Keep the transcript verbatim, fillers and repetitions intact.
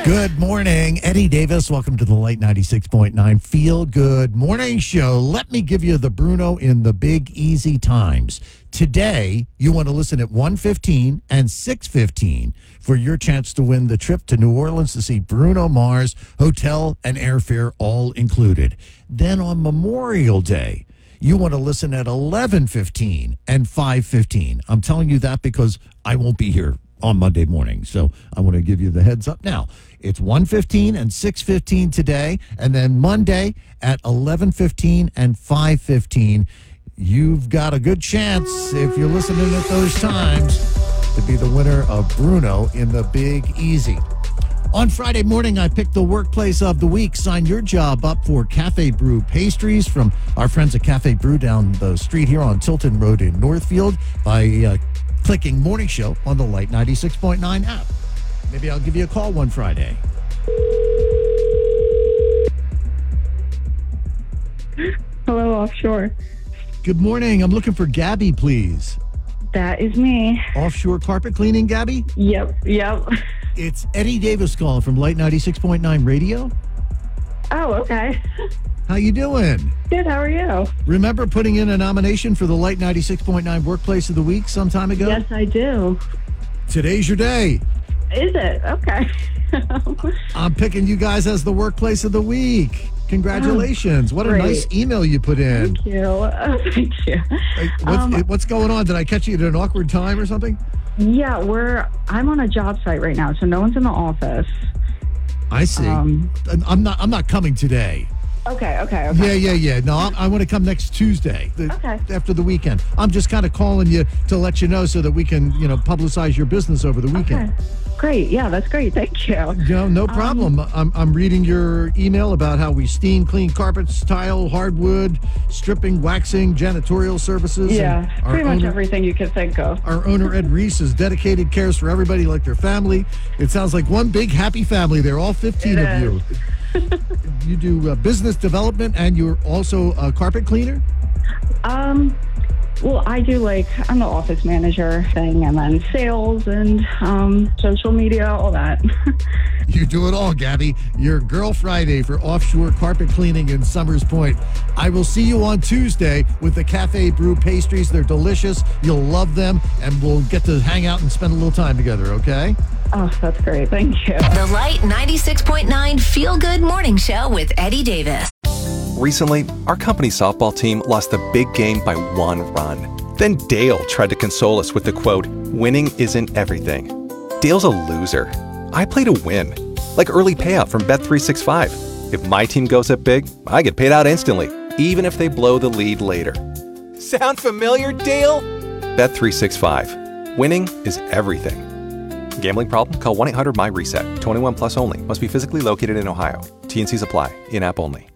Good morning, Eddie Davis. Welcome to the Light ninety-six point nine Feel Good Morning Show. Let me give you the Bruno in the Big Easy times. Today, you want to listen at one fifteen and six fifteen for your chance to win the trip to New Orleans to see Bruno Mars, hotel and airfare all included. Then on Memorial Day, you want to listen at eleven fifteen and five fifteen. I'm telling you that because I won't be here on Monday morning, so I want to give you the heads up now. It's one fifteen and six fifteen today, and then Monday at eleven fifteen and five fifteen. You've got a good chance, if you're listening at those times, to be the winner of Bruno in the Big Easy. On Friday morning, I picked the workplace of the week. Sign your job up for Cafe Brew pastries from our friends at Cafe Brew down the street here on Tilton Road in Northfield by uh, clicking Morning Show on the Light ninety-six point nine app. Maybe I'll give you a call one Friday. Hello, Offshore. Good morning. I'm looking for Gabby, please. That is me. Offshore carpet cleaning, Gabby? Yep, yep. It's Eddie Davis calling from Light ninety-six point nine Radio. Oh, okay. How you doing? Good, how are you? Remember putting in a nomination for the Light ninety-six point nine Workplace of the Week some time ago? Yes, I do. Today's your day. Is it? Okay. I'm picking you guys as the Workplace of the Week. Congratulations. Oh, what a great. nice email you put in. Thank you. Oh, thank you. Hey, what's, Um, what's going on? Did I catch you at an awkward time or something? Yeah, we're, I'm on a job site right now, so no one's in the office. I see. Um, I'm not I'm not coming today. Okay, okay, okay. Yeah, yeah, yeah. No, I, I want to come next Tuesday, the, Okay. after the weekend. I'm just kind of calling you to let you know so that we can, you know, publicize your business over the weekend. Okay. Great. Yeah, that's great. Thank you. No, no problem. Um, I'm, I'm reading your email about how we steam clean carpets, tile, hardwood, stripping, waxing, janitorial services. Yeah, and our pretty much owner, everything you could think of. Our owner, Ed Reese, is dedicated, cares for everybody like their family. It sounds like one big happy family. They're all fifteen It of you. You do uh, business development, and you're also a carpet cleaner? Um, well, I do like, I'm the office manager thing, and then sales and um, social media, all that. You do it all, Gabby. Your Girl Friday for offshore carpet cleaning in Summers Point. I will see you on Tuesday with the Cafe Brew pastries. They're delicious. You'll love them, and we'll get to hang out and spend a little time together, okay? Oh, that's great. Thank you. The Light ninety-six point nine Feel Good Morning Show with Eddie Davis. Recently, our company softball team lost the big game by one run. Then Dale tried to console us with the quote, "Winning isn't everything." Dale's a loser. I play to win. Like early payout from Bet three sixty-five. If my team goes up big, I get paid out instantly, even if they blow the lead later. Sound familiar, Dale? Bet three sixty-five. Winning is everything. Gambling problem? Call one eight hundred M Y RESET. twenty-one plus only. Must be physically located in Ohio. T and Cs apply. In-app only.